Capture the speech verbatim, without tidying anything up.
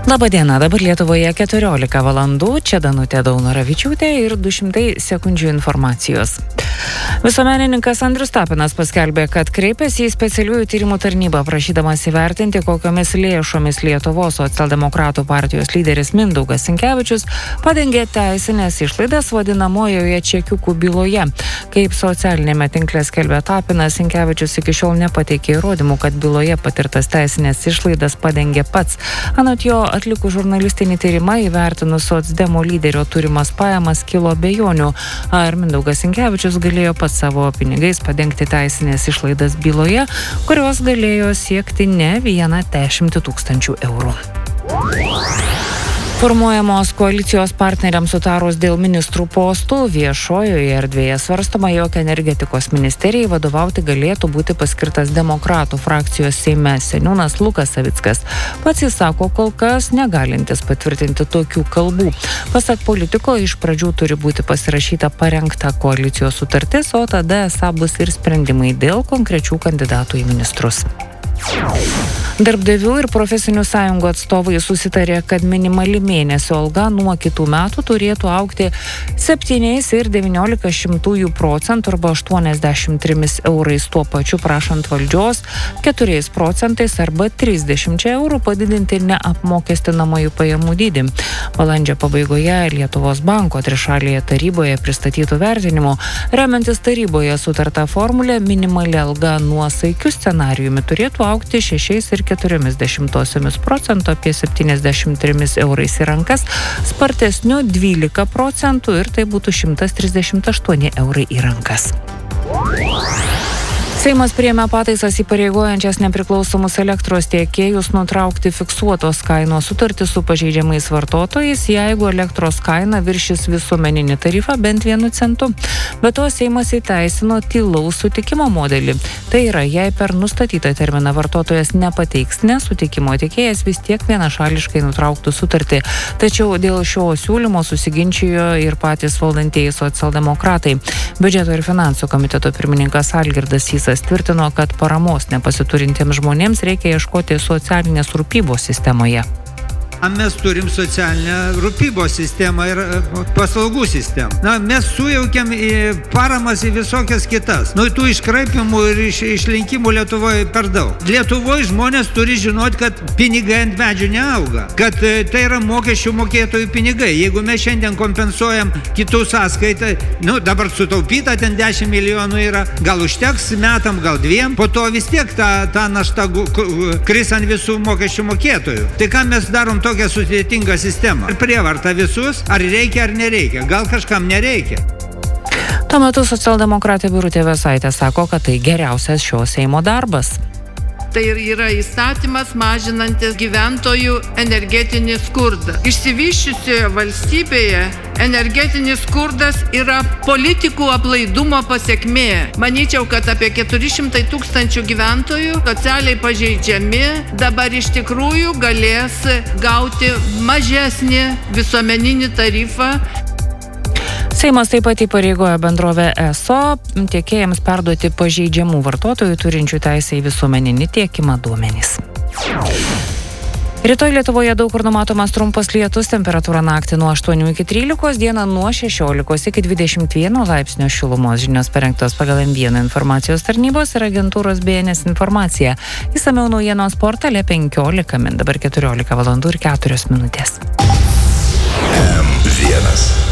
Labadiena, dabar Lietuvoje keturiolika valandų, čia Danutė Daunoravičiūtė ir du šimtai sekundžių informacijos. Visuomenininkas Andrius Tapinas paskelbė, kad kreipėsi į specialiųjų tyrimų tarnybą prašydamas įvertinti, kokiomis lėšomis Lietuvos socialdemokratų partijos lyderis Mindaugas Sinkevičius padengė teisinės išlaidas vadinamojoje čekiukų byloje. Kaip socialinėme tinkle skelbė Tapinas, Sinkevičius iki šiol nepateikė įrodymų, kad byloje patirtas teisinės išlaidas padengė pats. Anot jo, atlikus žurnalistinį tyrimą įvertinus socdemo lyderio turimas pajamas kilo abejonių, ar Mindaugas Sinkevičius galėjo pats savo pinigais padengti teisinės išlaidas byloje, kurios galėjo siekti ne vieną dešimtį tūkstančių eurų. Formuojamos koalicijos partneriams sutarus dėl ministrų postų, viešojoje erdvėje svarstoma, jog energetikos ministerijai vadovauti galėtų būti paskirtas demokratų frakcijos Seime seniūnas Lukas Savickas. Pats jis sako, kol kas negalintis patvirtinti tokių kalbų. Pasak politiko, iš pradžių turi būti pasirašyta parengta koalicijos sutartis, o tada esą bus ir sprendimai dėl konkrečių kandidatų į ministrus. Darbdavių ir profesinių sąjungų atstovai susitarė, kad minimali mėnesio alga nuo kitų metų turėtų augti septyni ir devyniolika šimtųjų procentų arba aštuoniasdešimt trimis eurais, tuo pačiu prašant valdžios keturiais procentais arba trisdešimt eurų padidinti neapmokestinamųjų pajamų dydį. Balandžio pabaigoje Lietuvos banko trišalėje taryboje pristatytų vertinimų, remiantis taryboje sutarta formulė, minimali alga nuosaikiu scenarijumi turėtų augti šešiais ir keturiomis dešimtosiomis procento apie septyniasdešimt trimis eurais į rankas, spartesniu dvylika procentų ir tai būtų šimtas trisdešimt aštuoni eurai į rankas. Seimas priėmė pataisas įpareigojančias nepriklausomus elektros tiekėjus nutraukti fiksuotos kainos sutartį su pažeidžiamais vartotojais, jeigu elektros kaina viršys visuomeninį tarifą bent vienu centu. Be to, Seimas įteisino tylaus sutikimo modelį. Tai yra, jei per nustatytą terminą vartotojas nepateiks nesutikimo, tiekėjas vis tiek vienašališkai nutrauktų sutartį. Tačiau dėl šio siūlymo susiginčijo ir patys valdantieji socialdemokratai. Biudžeto ir finansų komiteto pirmininkas Algirdas Sysas tvirtino, kad paramos nepasiturintiems žmonėms reikia ieškoti socialinės rūpybos sistemoje. Mes turim socialinę rūpybos sistemą ir paslaugų sistemą. Na, mes sujaukiam į paramas į visokias kitas. Nu, tų iškraipimų ir iš, išlinkimų Lietuvoje per daug. Lietuvoje žmonės turi žinoti, kad pinigai ant medžių neauga. Kad tai yra mokesčių mokėtojų pinigai. Jeigu mes šiandien kompensuojam kitų sąskaitą, nu, dabar sutaupyta ten dešimt milijonų yra, gal užteks metam, gal dviem, po to vis tiek ta, ta našta kris ant visų mokesčių mokėtojų. Tai ką mes darom to tokia sudėtinga sistema. Ar prievarta visus, ar reikia, ar nereikia. Gal kažkam nereikia. Tuo metu socialdemokratė Birutė Vėsaitė sako, kad tai geriausias šio Seimo darbas. Tai yra įstatymas mažinantis gyventojų energetinį skurdą. Išsivysčiusioje valstybėje energetinis skurdas yra politikų aplaidumo pasekmė. Manyčiau, kad apie keturi šimtai tūkstančių gyventojų socialiai pažeidžiami dabar iš tikrųjų galės gauti mažesnį visuomeninį tarifą. Seimas taip pat įpareigojo bendrovę ESO tiekėjams perduoti pažeidžiamų vartotojų turinčių teisę į visuomeninį tiekimą duomenys. Rytoj Lietuvoje daug kur numatomas trumpas lietus, temperatūra naktį nuo aštuonių iki trylikos, dieną nuo šešiolikos iki dvidešimt vieno laipsnio šilumos. Žinios parengtos pagal M vieną informacijos tarnybos ir agentūros B N S informacija. Išsamiau naujienos portale penkiolika min, dabar keturiolika valandų ir keturios minutės. M vienas.